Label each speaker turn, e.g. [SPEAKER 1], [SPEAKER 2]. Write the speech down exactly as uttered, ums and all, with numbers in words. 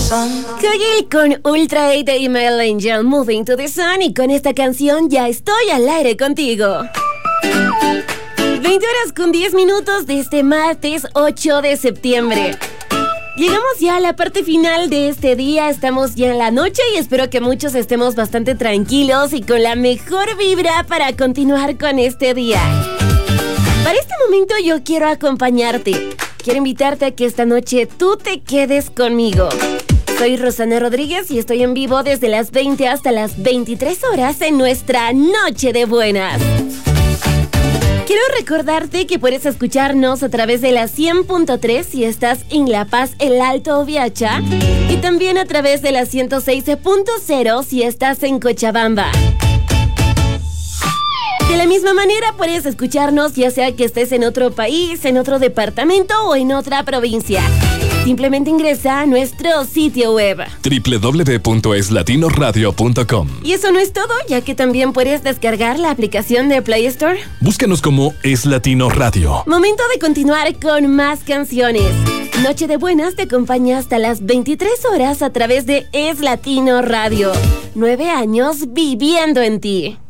[SPEAKER 1] Coil con Ultra eight y Mel Angel, Moving to the Sun, y con esta canción ya estoy al aire contigo. veinte horas con diez minutos de este martes ocho de septiembre. Llegamos ya a la parte final de este día, estamos ya en la noche y espero que muchos estemos bastante tranquilos y con la mejor vibra para continuar con este día. Para este momento yo quiero acompañarte, quiero invitarte a que esta noche tú te quedes conmigo. Soy Rosana Rodríguez y estoy en vivo desde las veinte hasta las veintitrés horas en nuestra Noche de Buenas. Quiero recordarte que puedes escucharnos a través de la cien punto tres si estás en La Paz, El Alto o Viacha, y también a través de la ciento seis punto cero si estás en Cochabamba. De la misma manera puedes escucharnos ya sea que estés en otro país, en otro departamento o en otra provincia. Simplemente ingresa a nuestro sitio web
[SPEAKER 2] doble u doble u doble u punto es latino radio punto com.
[SPEAKER 1] Y eso no es todo, ya que también puedes descargar la aplicación de Play Store.
[SPEAKER 2] Búscanos como Es Latino Radio.
[SPEAKER 1] Momento de continuar con más canciones. Noche de Buenas te acompaña hasta las veintitrés horas a través de Es Latino Radio. Nueve años viviendo en ti.